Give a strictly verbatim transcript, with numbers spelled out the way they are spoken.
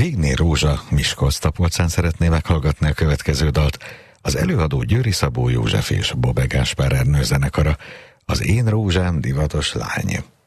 Végné Rózsa Miskolc-Tapolcán szeretné meghallgatni a következő dalt. Az előadó Győri Szabó József és Bobbe Gáspár Ernő zenekara. Az Én rózsám divatos lány.